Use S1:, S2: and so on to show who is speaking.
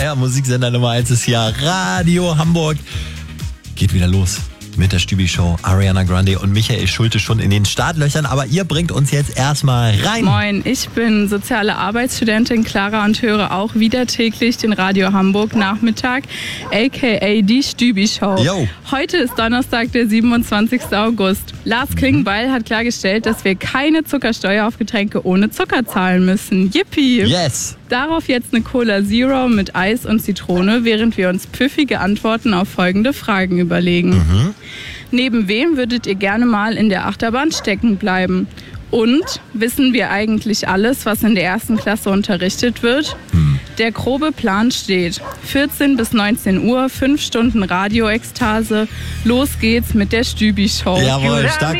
S1: Euer Musiksender Nummer 1 ist hier Radio Hamburg. Geht wieder los mit der Stübi-Show. Ariana Grande und Michael Schulte schon in den Startlöchern, aber ihr bringt uns jetzt erstmal rein.
S2: Moin, ich bin soziale Arbeitsstudentin Clara und höre auch wieder täglich den Radio Hamburg Nachmittag, aka die Stübi-Show.
S1: Yo.
S2: Heute ist Donnerstag, der 27. August. Lars Klingbeil hat klargestellt, dass wir keine Zuckersteuer auf Getränke ohne Zucker zahlen müssen. Yippie!
S1: Yes!
S2: Darauf jetzt eine Cola Zero mit Eis und Zitrone, während wir uns pfiffige Antworten auf folgende Fragen überlegen. Neben wem würdet ihr gerne mal in der Achterbahn stecken bleiben? Und wissen wir eigentlich alles, was in der 1. Klasse unterrichtet wird? Der grobe Plan steht. 14 bis 19 Uhr, 5 Stunden Radio-Ekstase. Los geht's mit der Stübi-Show.
S1: Jawohl, stark.